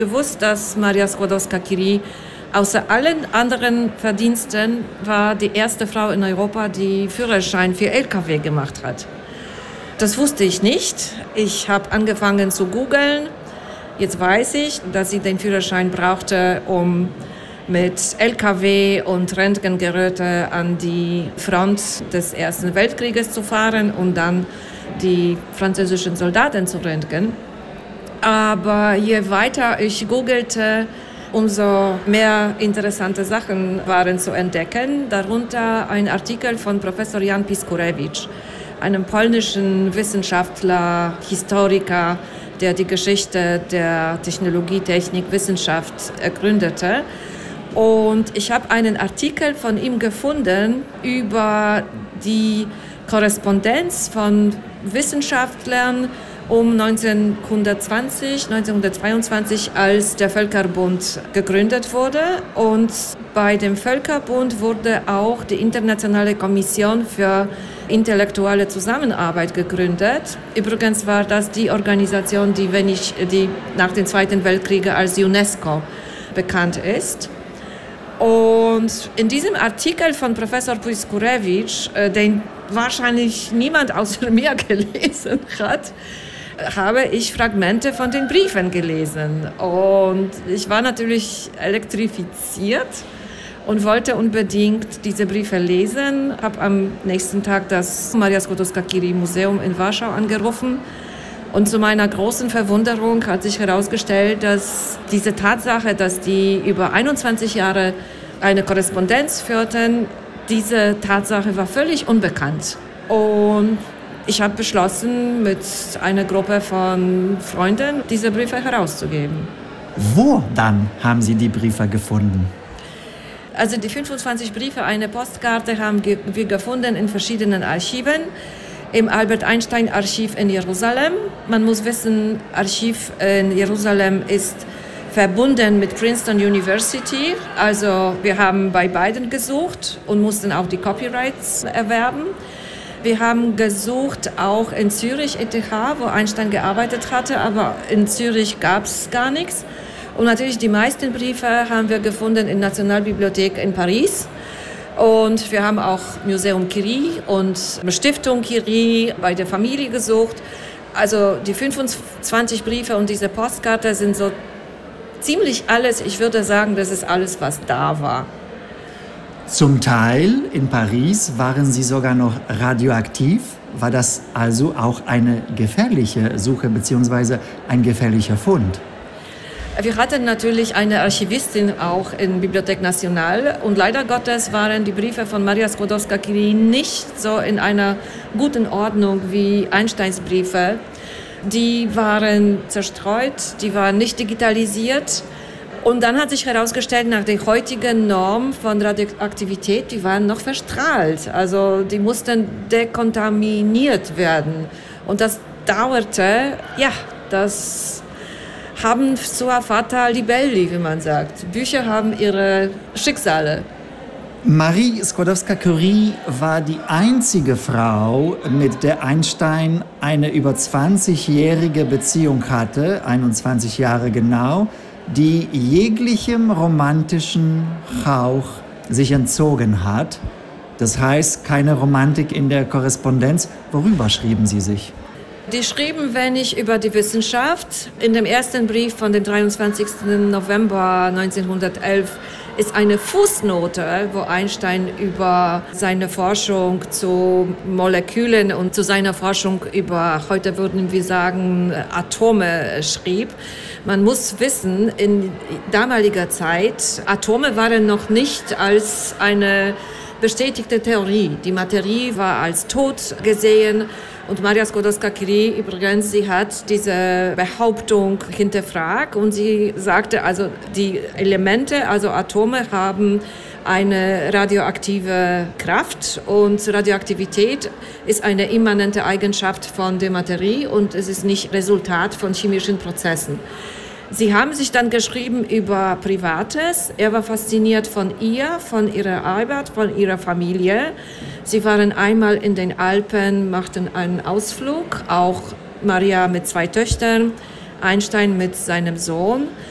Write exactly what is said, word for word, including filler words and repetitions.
Gewusst, dass Maria Skłodowska-Curie außer allen anderen Verdiensten war die erste Frau in Europa, die Führerschein für L K W gemacht hat. Das wusste ich nicht. Ich habe angefangen zu googeln. Jetzt weiß ich, dass sie den Führerschein brauchte, um mit L K W und Röntgengeräte an die Front des Ersten Weltkrieges zu fahren und dann die französischen Soldaten zu röntgen. Aber je weiter ich googelte, umso mehr interessante Sachen waren zu entdecken. Darunter ein Artikel von Professor Jan Piskurewicz, einem polnischen Wissenschaftler, Historiker, der die Geschichte der Technologie, Technik, Wissenschaft ergründete. Und ich habe einen Artikel von ihm gefunden über die Korrespondenz von Wissenschaftlern um neunzehnhundertzwanzig, neunzehnhundertzweiundzwanzig, als der Völkerbund gegründet wurde. Und bei dem Völkerbund wurde auch die Internationale Kommission für intellektuelle Zusammenarbeit gegründet. Übrigens war das die Organisation, die, wenn ich, die nach dem Zweiten Weltkrieg als UNESCO bekannt ist. Und in diesem Artikel von Professor Piskurewicz, den wahrscheinlich niemand außer mir gelesen hat, habe ich Fragmente von den Briefen gelesen. Und ich war natürlich elektrifiziert und wollte unbedingt diese Briefe lesen. Ich habe am nächsten Tag das Maria Skłodowska-Curie Museum in Warschau angerufen. Und zu meiner großen Verwunderung hat sich herausgestellt, dass diese Tatsache, dass die über einundzwanzig Jahre eine Korrespondenz führten, diese Tatsache war völlig unbekannt. Und ich habe beschlossen, mit einer Gruppe von Freunden diese Briefe herauszugeben. Wo dann haben Sie die Briefe gefunden? Also die fünfundzwanzig Briefe, eine Postkarte haben wir gefunden in verschiedenen Archiven. Im Albert-Einstein-Archiv in Jerusalem. Man muss wissen, Archiv in Jerusalem ist verbunden mit Princeton University. Also wir haben bei beiden gesucht und mussten auch die Copyrights erwerben. Wir haben gesucht auch in Zürich, E T H, wo Einstein gearbeitet hatte, aber in Zürich gab es gar nichts. Und natürlich die meisten Briefe haben wir gefunden in der Nationalbibliothek in Paris. Und wir haben auch Museum Curie und Stiftung Curie bei der Familie gesucht. Also die fünfundzwanzig Briefe und diese Postkarte sind so ziemlich alles. Ich würde sagen, das ist alles, was da war. Zum Teil in Paris waren Sie sogar noch radioaktiv. War das also auch eine gefährliche Suche bzw. ein gefährlicher Fund? Wir hatten natürlich eine Archivistin auch in Bibliothèque Nationale und leider Gottes waren die Briefe von Maria Skłodowska-Curie nicht so in einer guten Ordnung wie Einsteins Briefe. Die waren zerstreut, die waren nicht digitalisiert. Und dann hat sich herausgestellt, nach der heutigen Norm von Radioaktivität, die waren noch verstrahlt. Also die mussten dekontaminiert werden. Und das dauerte, ja, das haben sua fata libelli, wie man sagt. Bücher haben ihre Schicksale. Marie Skłodowska-Curie war die einzige Frau, mit der Einstein eine über zwanzigjährige Beziehung hatte, einundzwanzig Jahre genau, die jeglichem romantischen Hauch sich entzogen hat. Das heißt, keine Romantik in der Korrespondenz. Worüber schrieben Sie sich? Die schrieben wenig über die Wissenschaft. In dem ersten Brief von dem dreiundzwanzigsten November neunzehnhundertelf ist eine Fußnote, wo Einstein über seine Forschung zu Molekülen und zu seiner Forschung über, heute würden wir sagen, Atome schrieb. Man muss wissen, in damaliger Zeit, Atome waren noch nicht als eine bestätigte Theorie. Die Materie war als tot gesehen. Und Maria Skłodowska-Curie übrigens, sie hat diese Behauptung hinterfragt und sie sagte, also die Elemente, also Atome haben eine radioaktive Kraft und Radioaktivität ist eine immanente Eigenschaft von der Materie und es ist nicht Resultat von chemischen Prozessen. Sie haben sich dann geschrieben über Privates. Er war fasziniert von ihr, von ihrer Arbeit, von ihrer Familie. Sie waren einmal in den Alpen, machten einen Ausflug, auch Maria mit zwei Töchtern, Einstein mit seinem Sohn.